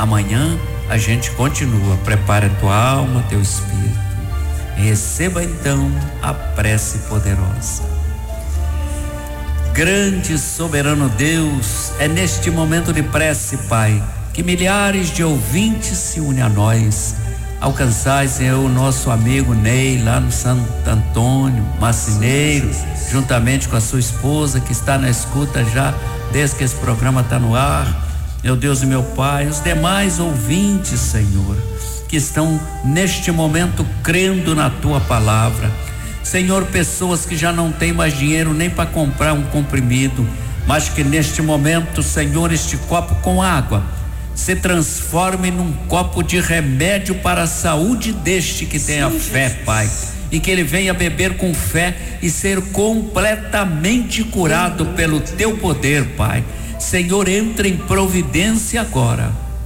Amanhã a gente continua. Prepara tua alma, teu espírito. Receba então a prece poderosa. Grande soberano Deus, é neste momento de prece, Pai, que milhares de ouvintes se unem a nós. Alcançai, Senhor, o nosso amigo Ney, lá no Santo Antônio, marceneiro, juntamente com a sua esposa, que está na escuta já, desde que esse programa está no ar. Meu Deus e meu Pai, os demais ouvintes, Senhor, que estão neste momento crendo na Tua palavra. Senhor, pessoas que já não têm mais dinheiro nem para comprar um comprimido, mas que neste momento, Senhor, este copo com água se transforme num copo de remédio para a saúde deste que tem a fé, Pai, e que ele venha beber com fé e ser completamente curado pelo Teu poder, Pai. Senhor, entra em providência agora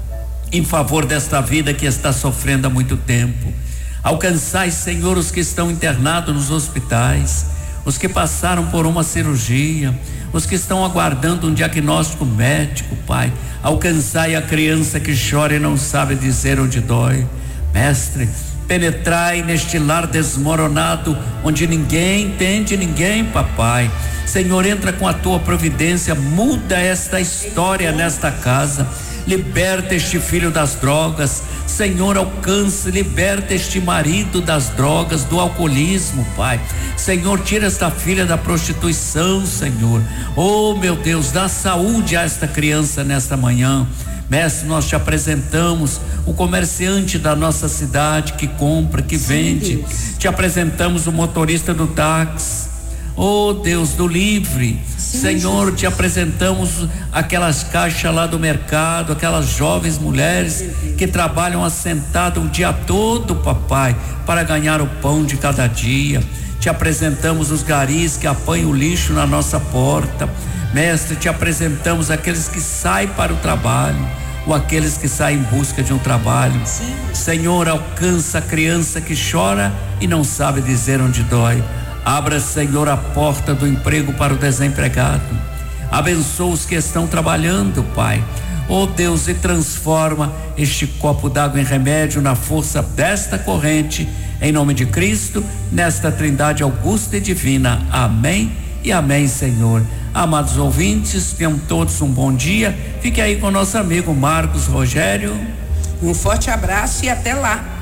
em favor desta vida que está sofrendo há muito tempo. Alcançai, Senhor, os que estão internados nos hospitais, os que passaram por uma cirurgia, os que estão aguardando um diagnóstico médico, Pai. Alcançai a criança que chora e não sabe dizer onde dói. Mestre, penetrai neste lar desmoronado, onde ninguém entende ninguém, papai. Senhor, entra com a tua providência, muda esta história nesta casa. Liberta este filho das drogas, Senhor, alcance, liberta este marido das drogas, do alcoolismo, Pai. Senhor, tira esta filha da prostituição, Senhor. Oh, meu Deus, dá saúde a esta criança nesta manhã. Mestre, nós te apresentamos o comerciante da nossa cidade que compra, que vende. Te apresentamos o motorista do táxi. Oh, Deus, do livre. Senhor, te apresentamos aquelas caixas lá do mercado, aquelas jovens mulheres que trabalham assentadas o dia todo, papai, para ganhar o pão de cada dia. Te apresentamos os garis que apanham o lixo na nossa porta. Mestre, te apresentamos aqueles que saem para o trabalho ou aqueles que saem em busca de um trabalho. Senhor, alcança a criança que chora e não sabe dizer onde dói. Abra, Senhor, a porta do emprego para o desempregado. Abençoa os que estão trabalhando, Pai. Oh Deus, e transforma este copo d'água em remédio na força desta corrente, em nome de Cristo, nesta trindade augusta e divina. Amém e amém, Senhor. Amados ouvintes, tenham todos um bom dia. Fique aí com o nosso amigo Marcos Rogério. Um forte abraço e até lá.